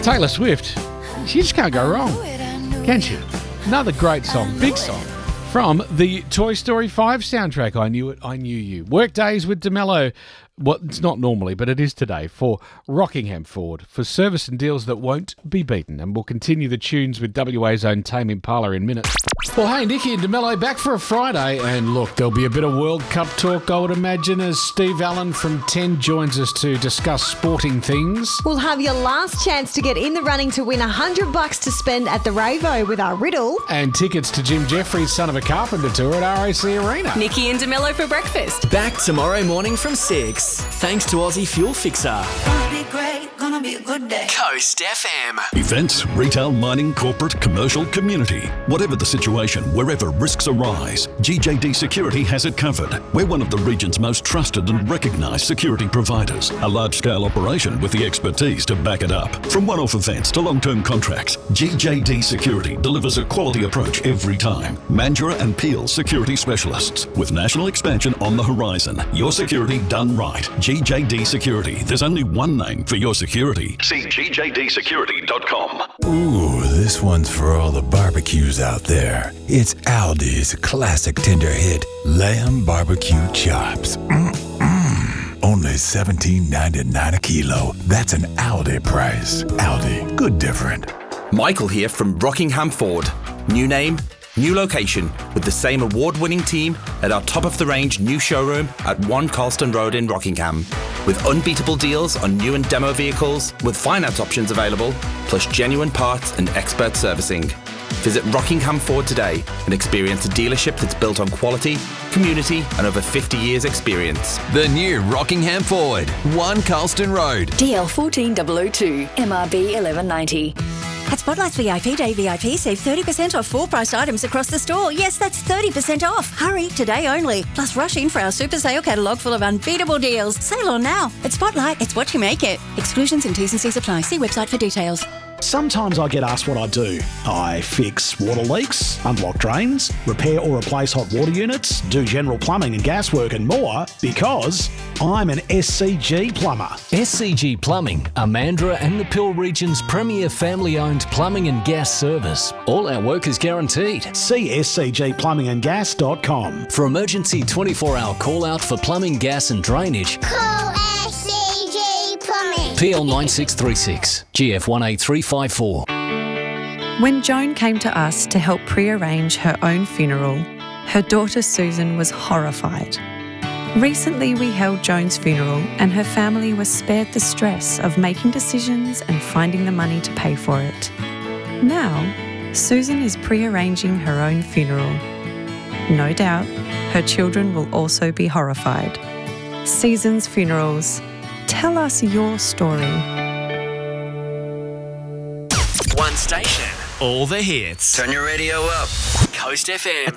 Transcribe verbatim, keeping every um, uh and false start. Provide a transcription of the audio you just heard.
Taylor Swift, you just can't go wrong, can you? Another great song, big song, from the Toy Story five soundtrack. I Knew It, I Knew You. Workdays with DeMello. Well, it's not normally, but it is today for Rockingham Ford, for service and deals that won't be beaten. And we'll continue the tunes with W A's own Tame Impala in minutes. Well, hey, Nikki and DeMello back for a Friday. And look, there'll be a bit of World Cup talk, I would imagine, as Steve Allen from ten joins us to discuss sporting things. We'll have your last chance to get in the running to win one hundred bucks to spend at the Ravo with our riddle. And tickets to Jim Jeffries' Son of a Carpenter tour at R A C Arena. Nikki and DeMello for breakfast. Back tomorrow morning from six. Thanks to Aussie Fuel Fixer. Gonna be great, gonna be a good day. Coast F M. Events, retail, mining, corporate, commercial, community. Whatever the situation, wherever risks arise, G J D Security has it covered. We're one of the region's most trusted and recognised security providers. A large-scale operation with the expertise to back it up. From one-off events to long-term contracts, G J D Security delivers a quality approach every time. Mandurah and Peel Security Specialists. With national expansion on the horizon. Your security done right. G J D Security. There's only one name for your security. See G J D security dot com. Ooh, this one's for all the barbecues out there. It's Aldi's classic tender hit, Lamb Barbecue Chops. Mm-mm. Only seventeen ninety-nine a kilo. That's an Aldi price. Aldi, good different. Michael here from Rockingham Ford. New name, new location, with the same award-winning team at our top-of-the-range new showroom at One Carlston Road in Rockingham. With unbeatable deals on new and demo vehicles, with finance options available, plus genuine parts and expert servicing. Visit Rockingham Ford today and experience a dealership that's built on quality, community and over fifty years experience. The new Rockingham Ford, One Carlston Road. D L fourteen double oh two, M R B eleven ninety. At Spotlight's V I P Day V I P, save thirty percent off full-priced items across the store. Yes, that's thirty percent off. Hurry, today only. Plus, rush in for our super sale catalogue full of unbeatable deals. Sale on now. At Spotlight, it's what you make it. Exclusions and T's and C's apply. See website for details. Sometimes I get asked what I do. I fix water leaks, unlock drains, repair or replace hot water units, do general plumbing and gas work and more because I'm an S C G plumber. S C G Plumbing are Mandurah and the Peel region's premier family-owned plumbing and gas service. All our work is guaranteed. See S C G plumbing and gas dot com. For emergency twenty-four hour call-out for plumbing, gas and drainage, call S C G Plumbing. P L nine six three six, G F one eight three five four. When Joan came to us to help pre-arrange her own funeral, her daughter Susan was horrified. Recently we held Joan's funeral and her family was spared the stress of making decisions and finding the money to pay for it. Now, Susan is pre-arranging her own funeral. No doubt, her children will also be horrified. Seasons Funerals. Tell us your story. One station, all the hits. Turn your radio up. Coast F M.